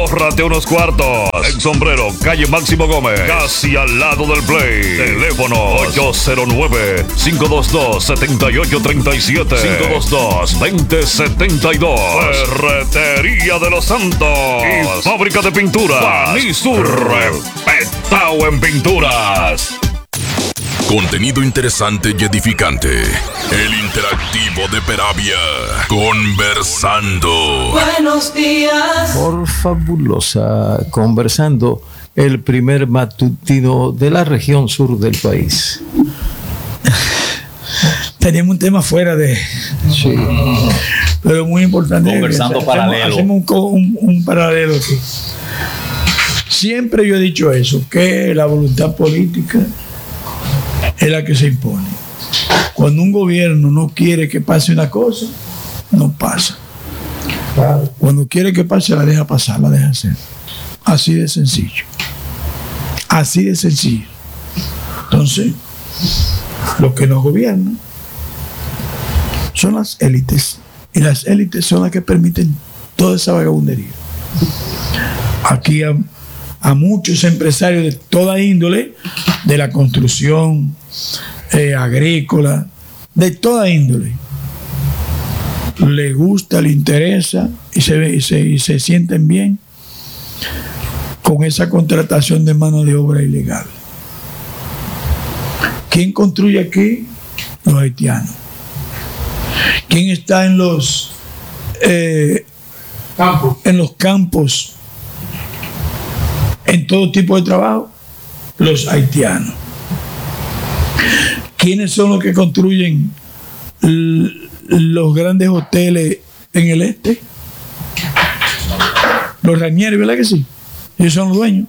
Ahórrate unos cuartos. En Sombrero, calle Máximo Gómez, casi al lado del Play. Teléfono 809-522-7837. 522-2072. Ferretería de los Santos. Y fábrica de pinturas. Panisur. Respetado en pinturas. Contenido interesante y edificante. El interactivo de Peravia. Conversando. Buenos días. Por Fabulosa. Conversando, el primer matutino de la región sur del país. Teníamos un tema fuera de... Sí. Pero muy importante. Conversando paralelo. Hacemos un paralelo aquí. Siempre yo he dicho eso, que la voluntad política es la que se impone. Cuando un gobierno no quiere que pase una cosa, no pasa. Cuando quiere que pase, la deja pasar, la deja hacer. Así de sencillo. Así de sencillo. Entonces, los que nos gobiernan son las élites. Y las élites son las que permiten toda esa vagabundería. Aquí a muchos empresarios de toda índole, de la construcción, agrícola, de toda índole, le gusta, le interesa y se sienten bien con esa contratación de mano de obra ilegal. ¿Quién construye aquí? Los haitianos. ¿Quién está en los campos? En todo tipo de trabajo, los haitianos. ¿Quiénes son los que construyen los grandes hoteles en el este? Los Ranieri, ¿verdad que sí? Ellos son los dueños.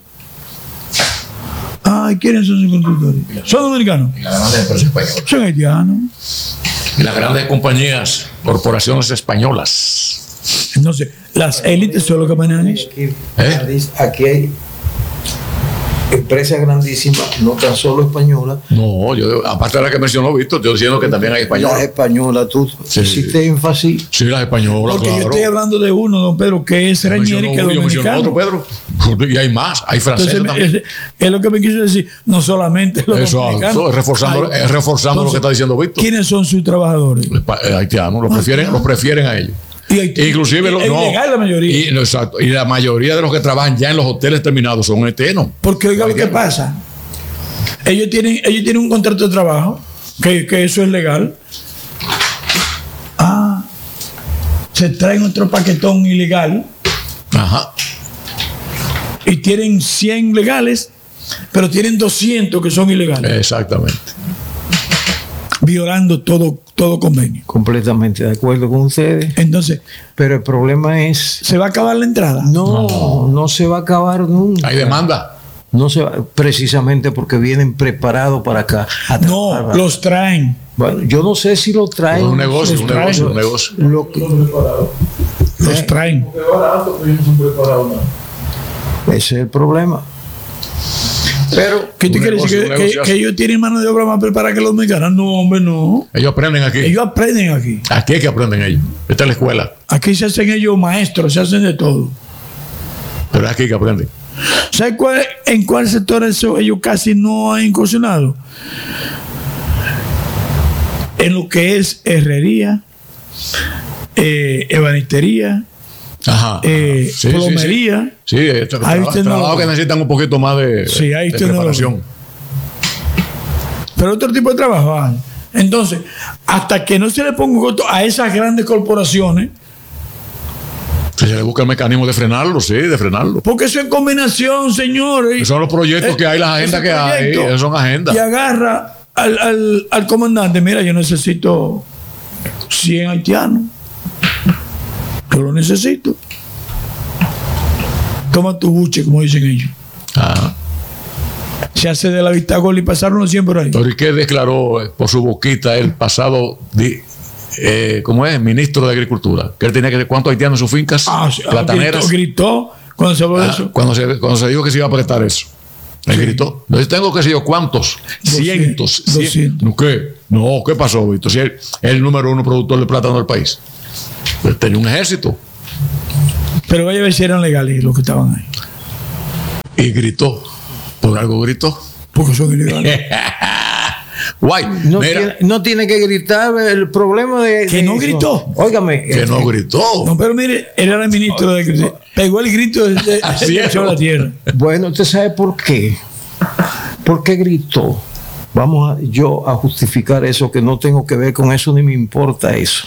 Ay, ¿quiénes son sus constructores? ¿Son dominicanos? Y las grandes empresas españolas. Son haitianos. Y las grandes compañías, corporaciones españolas. Entonces, las élites son los que manejan eso. Aquí hay empresas grandísimas, no tan solo españolas. No, yo, aparte de la que mencionó Víctor, estoy diciendo que también hay Las españolas. españolas, tú hiciste énfasis. Sí, las españolas, Porque claro. yo estoy hablando de uno, don Pedro, que es Ranieri, que es Yo menciono dominicano. otro, Pedro. Y hay más, hay franceses Entonces, también. es lo que me quiso decir, no solamente los dominicanos. Eso, es reforzando Entonces, lo que está diciendo Víctor. ¿quiénes son sus trabajadores? Haitianos, los prefieren a ellos. Inclusive es ilegal la mayoría. Exacto, y la mayoría de los que trabajan ya en los hoteles terminados son haitianos. Porque oiga lo que pasa. Ellos tienen un contrato de trabajo, que eso es legal. Se traen otro paquetón ilegal. Ajá. Y tienen 100 legales, pero tienen 200 que son ilegales. Exactamente. Violando todo convenio. Completamente de acuerdo con ustedes. Entonces, Pero el problema es... ¿se va a acabar la entrada? No se va a acabar nunca. Hay demanda. No se va, precisamente porque vienen preparados para acá. No, los traen. Bueno, yo no sé si lo traen. Un negocio. Lo que, Los traen. ese es el problema. Pero ¿Qué te Un quiere decir? negocio, Que ellos tienen mano de obra más preparada que los mexicanos. No, hombre, no. Ellos aprenden aquí. Ellos aprenden aquí. Aquí es que aprenden ellos. Esta es la escuela. Aquí se hacen ellos maestros, se hacen de todo. Pero es aquí que aprenden. ¿Sabes en cuál sector ellos casi no han incursionado? En lo que es herrería, ebanistería, Ajá. Sí, plomería. Sí, Ahí usted no trabajo lo- que necesitan un poquito más de, Sí, ahí de usted no lo preparación. Pero otro tipo de trabajo. Entonces, hasta que no se le ponga un costo a esas grandes corporaciones, Se le busca el mecanismo de frenarlo, sí, de frenarlo. porque eso es combinación, señores. Esos son los proyectos que hay, las agendas que hay. Esas son agendas. Y agarra al comandante, mira, yo necesito 100 haitianos. Yo lo necesito. Toma tu buche, como dicen ellos. Ajá. Se hace de la vista gol y pasaron los 100 por ahí. Pero ¿y qué declaró por su boquita el pasado, ¿cómo es? Ministro de Agricultura? Que él tenía que ¿cuántos haitianos en sus fincas? Plataneras. Gritó cuando se habló de eso. Cuando se dijo que se iba a apretar eso. Él gritó. Entonces tengo que sé yo cuántos. 200. ¿No qué? No, ¿qué pasó, Víctor? Si es el número 1 productor de plátano del país. Él tenía un ejército. Pero vaya a ver si eran legales los que estaban ahí. Y gritó. ¿Por algo gritó? Porque son ilegales. Guay. No tiene que gritar. El problema de. Que no gritó. Óigame. Que no gritó. No, pero mire, él era el ministro de. Pegó el grito de la tierra. Bueno, ¿usted sabe por qué? ¿Por qué gritó? Vamos yo a justificar eso, que no tengo que ver con eso, ni me importa eso.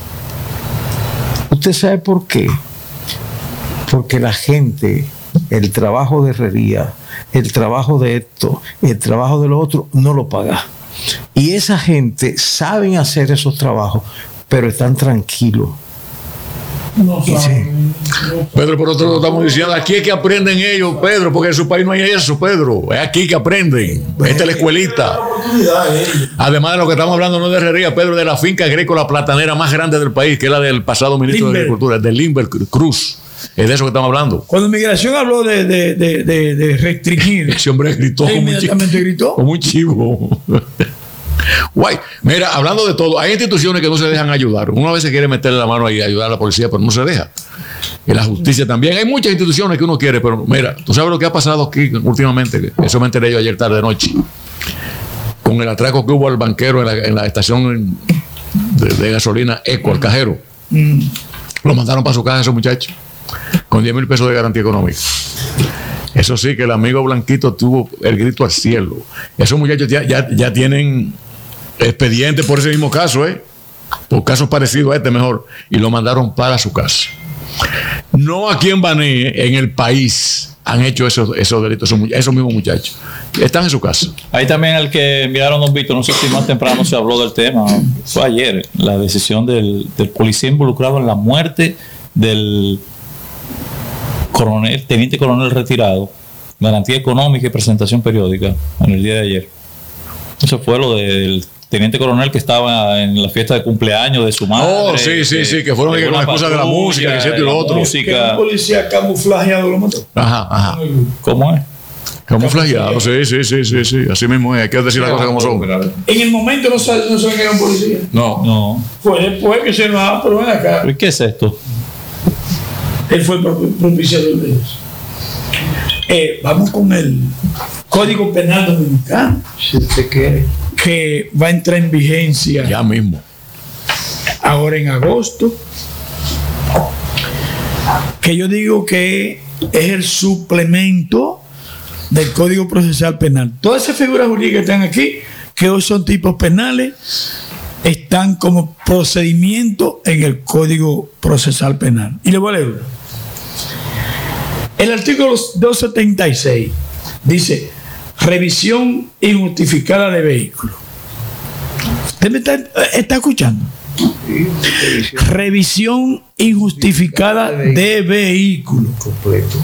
¿Usted sabe por qué? Porque la gente, el trabajo de herrería, el trabajo de esto, el trabajo de lo otro, no lo paga. Y esa gente saben hacer esos trabajos, pero están tranquilos. No sabe. Pedro, por otro lado, estamos diciendo, aquí es que aprenden ellos, Pedro, porque en su país no hay eso, Pedro. Es aquí que aprenden. Esta es la escuelita. Además de lo que estamos hablando, no de herrería, Pedro, de la finca agrícola platanera más grande del país, que es la del pasado ministro de Agricultura, de Limber Cruz. Es de eso que estamos hablando. Cuando Migración habló de restringir, ese hombre gritó inmediatamente gritó. Como un chivo. Guay. Mira, hablando de todo, hay instituciones que no se dejan ayudar. Uno a veces quiere meterle la mano ahí a ayudar a la policía, pero no se deja. Y la justicia también. Hay muchas instituciones que uno quiere, pero mira, tú sabes lo que ha pasado aquí últimamente. Eso me enteré yo ayer tarde de noche. Con el atraco que hubo al banquero en la estación de gasolina Eco, al cajero. Lo mandaron para su casa esos muchachos con 10,000 pesos de garantía económica. Eso sí, que el amigo Blanquito tuvo el grito al cielo. Esos muchachos ya tienen expediente por ese mismo caso, por casos parecidos a este mejor, y lo mandaron para su casa. No aquí en Baní, en el país han hecho esos delitos, esos mismos muchachos. Están en su casa. Ahí también el que enviaron, don Víctor, no sé si más temprano se habló del tema, fue ayer, la decisión del policía involucrado en la muerte del teniente coronel retirado, garantía económica y presentación periódica en el día de ayer. Eso fue lo del teniente coronel que estaba en la fiesta de cumpleaños de su madre. Oh, sí, que fueron con la excusa de la música, que cierto y lo otro. Que un policía camuflajeado lo mató. Ajá. ¿Cómo es? Camuflajeado, sí. Así mismo es. Hay que decir las cosas como son. En el momento no saben que era un policía. No. Fue después que se nos pero ven acá. ¿Y qué es esto? Él fue el propiciador de eso. Vamos con el Código Penal Dominicano. Si usted quiere. Que va a entrar en vigencia ya mismo. Ahora en agosto. Que yo digo que es el suplemento del Código Procesal Penal. Todas esas figuras jurídicas que están aquí, que hoy son tipos penales, están como procedimiento en el Código Procesal Penal. Y le voy a leer. El artículo 276 dice: revisión injustificada de vehículos. ¿Usted me está escuchando? Revisión injustificada de vehículos. Completo.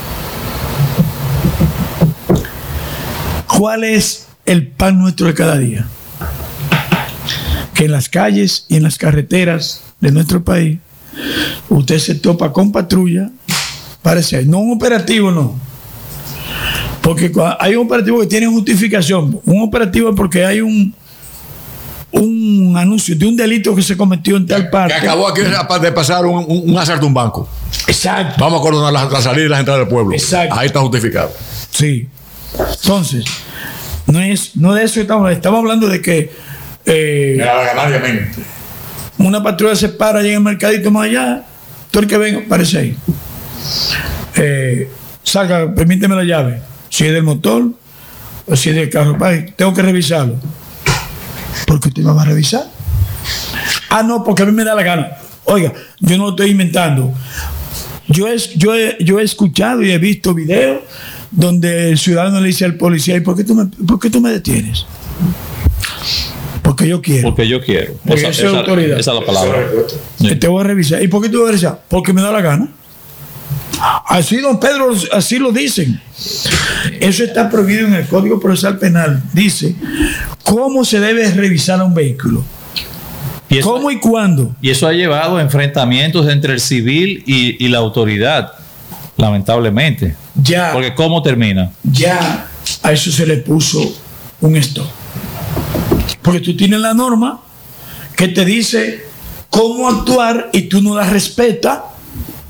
¿Cuál es el pan nuestro de cada día? Que en las calles y en las carreteras de nuestro país usted se topa con patrulla, parece, no un operativo, no, porque hay un operativo que tiene justificación. Un operativo es porque hay un anuncio de un delito que se cometió en tal parte, que acabó aquí de pasar un asalto a un banco. Exacto. Vamos a coordinar la salida y las entradas del pueblo. Exacto. Ahí está justificado. Sí. Entonces, no de eso estamos hablando de que una patrulla se para allá en el mercadito más allá, todo el que venga aparece ahí, salga, permíteme la llave, si es del motor o si es del carro, tengo que revisarlo. ¿Por qué usted me va a revisar? No, porque a mí me da la gana. Oiga, yo no lo estoy inventando. Yo he escuchado y he visto videos donde el ciudadano le dice al policía: ¿y por qué tú me detienes? Porque yo quiero. Porque yo quiero. Esa es autoridad. Esa es la palabra. Sí. Te voy a revisar. ¿Y por qué tú vas a revisar? Porque me da la gana. Así, don Pedro, así lo dicen. Eso está prohibido en el Código Procesal Penal. Dice cómo se debe revisar a un vehículo. ¿Cómo y cuándo? Y eso ha llevado a enfrentamientos entre el civil y la autoridad, lamentablemente. Ya. Porque ¿cómo termina? Ya a eso se le puso un stop. Porque tú tienes la norma que te dice cómo actuar y tú no la respetas.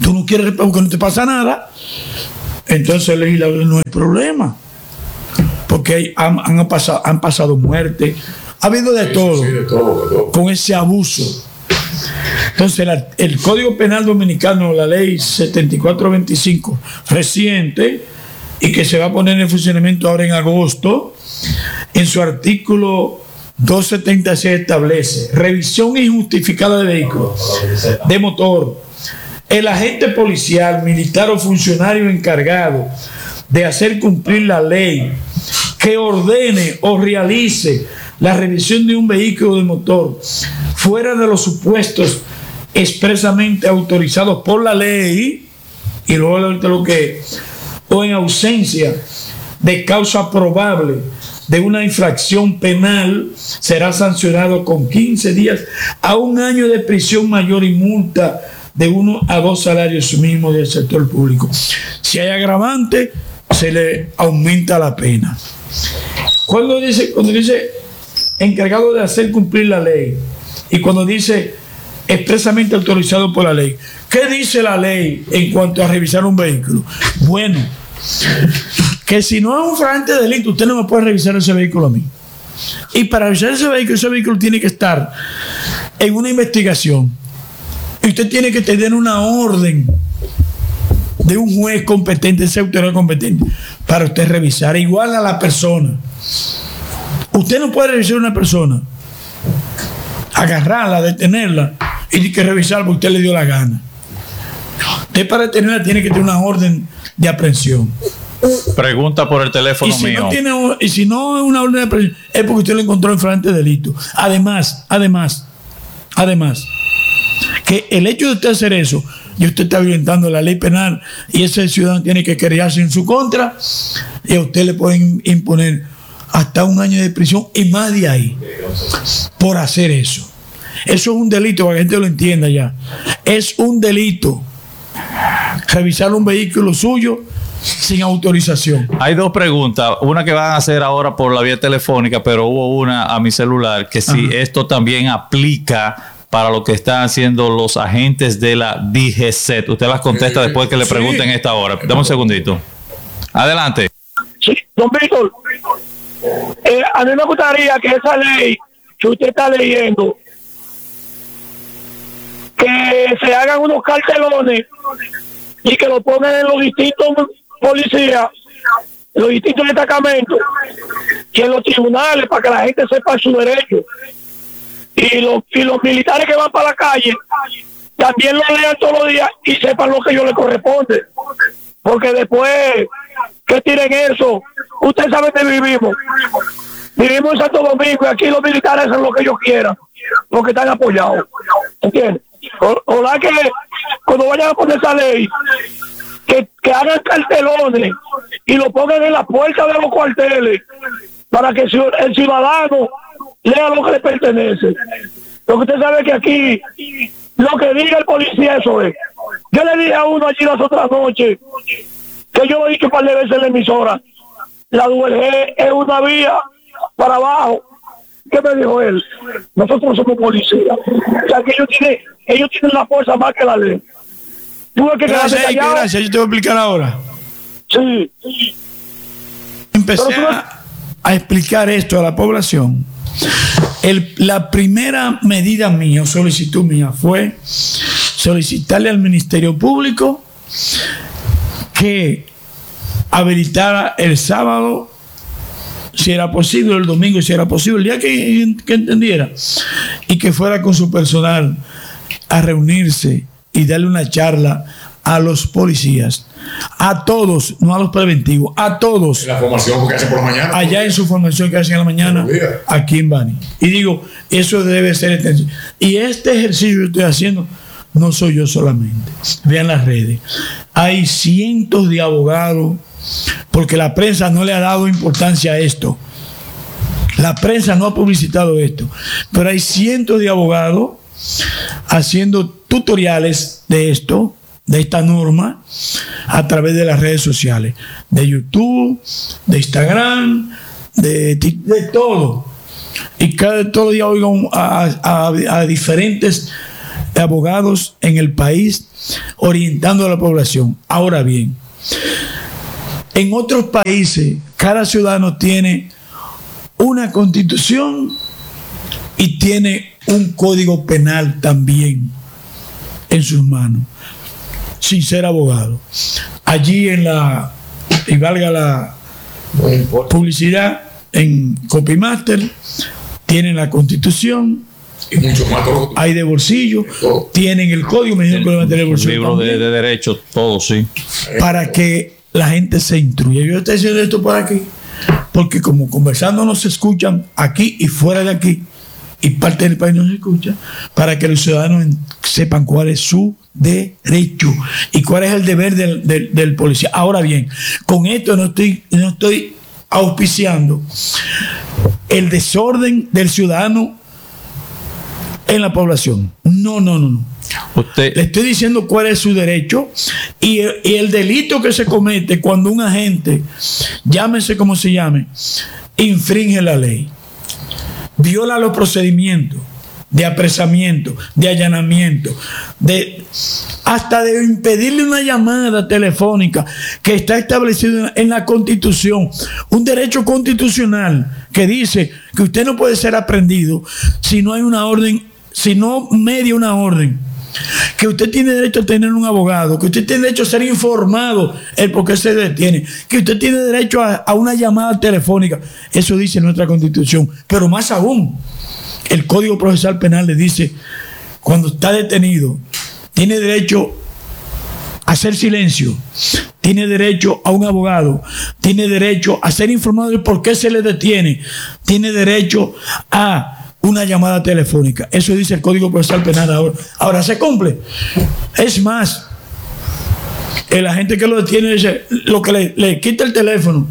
Tú no quieres porque no te pasa nada. Entonces el legislador no hay problema. Porque han pasado muertes. Ha habido de todo con ese abuso. Entonces el Código Penal Dominicano, la ley 7425, reciente, y que se va a poner en funcionamiento ahora en agosto, en su artículo 276 establece revisión injustificada de vehículos de motor. El agente policial, militar o funcionario encargado de hacer cumplir la ley que ordene o realice la revisión de un vehículo de motor fuera de los supuestos expresamente autorizados por la ley, y luego lo que, o en ausencia de causa probable de una infracción penal, será sancionado con 15 días a 1 año de prisión mayor y multa de 1 a 2 salarios mínimos del sector público. Si hay agravante, se le aumenta la pena. Cuando dice encargado de hacer cumplir la ley, y cuando dice expresamente autorizado por la ley, ¿qué dice la ley en cuanto a revisar un vehículo? Bueno, que si no es un flagrante delito, usted no me puede revisar ese vehículo a mí. Y para revisar ese vehículo tiene que estar en una investigación. Y usted tiene que tener una orden de un juez competente, esa autoridad competente, para usted revisar. Igual a la persona. Usted no puede revisar a una persona, agarrarla, detenerla y que revisarla porque usted le dio la gana. Usted para detenerla tiene que tener una orden de aprehensión. Pregunta por el teléfono mío. Y si no es una orden de aprehensión, es porque usted lo encontró en flagrante delito. Además, que el hecho de usted hacer eso, y usted está violentando la ley penal, y ese ciudadano tiene que querellarse en su contra, y a usted le pueden imponer hasta 1 año de prisión y más de ahí por hacer eso. Eso es un delito, para que la gente lo entienda ya. Es un delito revisar un vehículo suyo sin autorización. Hay 2 preguntas, una que van a hacer ahora por la vía telefónica, pero hubo una a mi celular, que si esto también aplica para lo que están haciendo los agentes de la DGCET. Usted las contesta después que le pregunten esta hora. Dame un segundito. Adelante. Sí, don Víctor, a mí me gustaría que esa ley que usted está leyendo, que se hagan unos cartelones y que lo pongan en los distintos policías, en los distintos destacamentos y en los tribunales, para que la gente sepa su derecho. Y los militares que van para la calle también lo lean todos los días y sepan lo que a ellos les corresponde. Porque después que tiren eso, usted sabe que vivimos en Santo Domingo y aquí los militares hacen lo que ellos quieran, porque están apoyados. ¿Entiendes? Ojalá que cuando vayan a poner esa ley, que hagan cartelones y lo pongan en la puerta de los cuarteles para que el ciudadano lea lo que le pertenece. Porque usted sabe que aquí lo que diga el policía, eso es. Yo le dije a uno allí las otras noches que yo lo dije un par de veces en la emisora, la DULG es una vía para abajo. ¿Qué me dijo él? Nosotros somos policías. O sea que ellos tienen la fuerza más que la ley. Gracias, yo te voy a explicar ahora. Sí. Empecé a explicar esto a la población. La primera medida mía, solicitud mía, fue solicitarle al Ministerio Público que habilitara el sábado, si era posible, el domingo, si era posible, el día que entendiera, y que fuera con su personal a reunirse y darle una charla a los policías, a todos, no a los preventivos, a todos. La formación que hacen por la mañana. Allá en su formación que hacen en la mañana, aquí en Bani. Y digo, eso debe ser extensivo. Y este ejercicio que estoy haciendo, no soy yo solamente. Vean las redes. Hay cientos de abogados, porque la prensa no le ha dado importancia a esto. La prensa no ha publicitado esto. Pero hay cientos de abogados haciendo tutoriales de esto, de esta norma, a través de las redes sociales, de YouTube, de Instagram, de todo. Y todos los días oigo a diferentes de abogados en el país orientando a la población. Ahora bien, en otros países, cada ciudadano tiene una constitución y tiene un código penal también en sus manos, sin ser abogado. Allí y valga la publicidad, en Copymaster tienen la constitución, Y mucho más todo. hay de bolsillo, tienen el código, me dijeron que lo van a tener el bolsillo Libro de también, derecho, todo, sí. para que la gente se instruya. Yo estoy diciendo esto por aquí, porque como conversando no se escuchan aquí y fuera de aquí, y parte del país no se escucha, para que los ciudadanos sepan cuál es su derecho y cuál es el deber del policía. Ahora bien, con esto no estoy auspiciando el desorden del ciudadano en la población. No. Usted, Le estoy diciendo cuál es su derecho y el delito que se comete cuando un agente, llámese como se llame, infringe la ley, viola los procedimientos de apresamiento, de allanamiento, hasta de impedirle una llamada telefónica que está establecido en la Constitución, un derecho constitucional que dice que usted no puede ser aprendido si no hay una orden, si no media una orden, que usted tiene derecho a tener un abogado, que usted tiene derecho a ser informado el por qué se detiene, que usted tiene derecho a una llamada telefónica. Eso dice nuestra Constitución. Pero más aún, el Código Procesal Penal le dice, cuando está detenido, tiene derecho a hacer silencio, tiene derecho a un abogado, tiene derecho a ser informado de por qué se le detiene, tiene derecho a una llamada telefónica. Eso dice el Código Procesal Penal ahora. Ahora se cumple. Es más, el agente que lo detiene dice, lo que le quita el teléfono.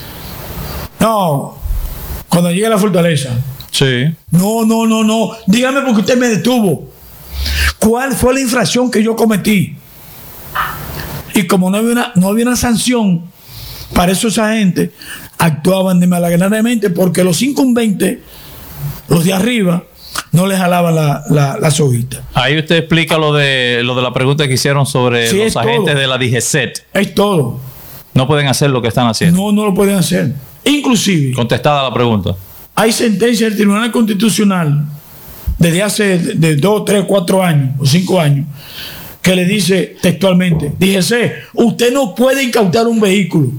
No, cuando llegue a la fortaleza. sí. No. Dígame por qué usted me detuvo. ¿Cuál fue la infracción que yo cometí? Y como no había una sanción para esos agentes, actuaban de malagradamente porque los incumbentes, los de arriba, no les jalaban la soguita. Ahí usted explica lo de la pregunta que hicieron sobre Sí, los es agentes todo. de la DGCET. Es todo. No pueden hacer lo que están haciendo. No lo pueden hacer. Inclusive, Contestada la pregunta. hay sentencias del Tribunal Constitucional desde hace de 2, 3, 4 años o 5 años que le dice textualmente, DGC, usted no puede incautar un vehículo.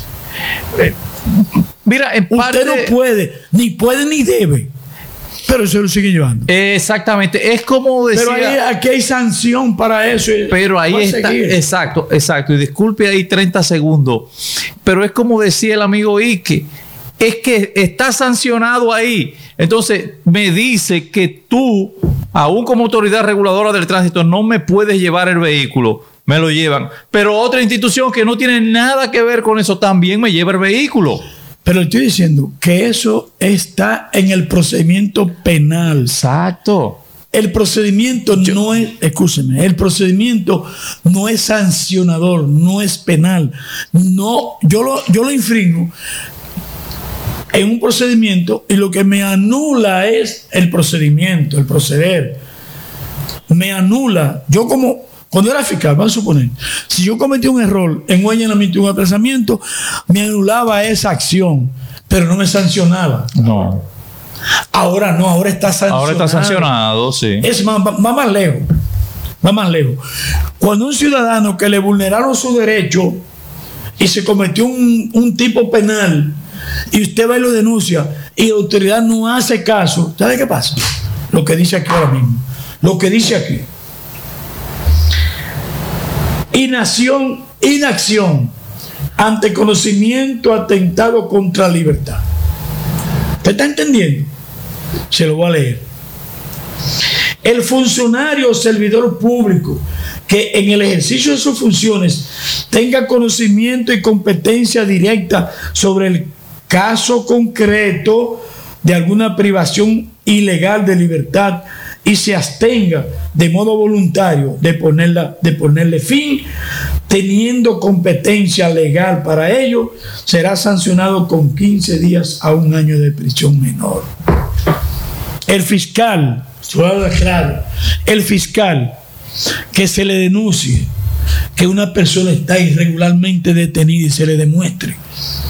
Mira, en parte... Usted no puede ni debe. Pero se lo sigue llevando. Exactamente. Es como decía... Pero aquí hay sanción para eso. Pero ahí Va a está, seguir. exacto. Y disculpe ahí 30 segundos. Pero es como decía el amigo Ike, es que está sancionado ahí. Entonces me dice que tú, aún como autoridad reguladora del tránsito, no me puedes llevar el vehículo. Me lo llevan. Pero otra institución que no tiene nada que ver con eso también me lleva el vehículo. Pero estoy diciendo que eso está en el procedimiento penal. Exacto. El procedimiento no es, escúcheme, el procedimiento no es sancionador, no es penal. No, yo lo infringo en un procedimiento y lo que me anula es el procedimiento, el proceder. Me anula. Yo como, cuando era fiscal, vamos a suponer, si yo cometí un error en un allanamiento y un apresamiento, me anulaba esa acción, pero no me sancionaba. No. Ahora no, ahora está sancionado. Ahora está sancionado, sí. Es más, va más lejos. Va más lejos. Cuando un ciudadano que le vulneraron su derecho y se cometió un tipo penal y usted va y lo denuncia y la autoridad no hace caso, ¿sabe qué pasa? Lo que dice aquí ahora mismo. Lo que dice aquí. Inacción ante conocimiento atentado contra la libertad. ¿Usted está entendiendo? Se lo voy a leer. El funcionario o servidor público que en el ejercicio de sus funciones tenga conocimiento y competencia directa sobre el caso concreto de alguna privación ilegal de libertad y se abstenga de modo voluntario de ponerle fin, teniendo competencia legal para ello, será sancionado con 15 días a 1 año de prisión menor. El fiscal Claro. El fiscal que se le denuncie que una persona está irregularmente detenida y se le demuestre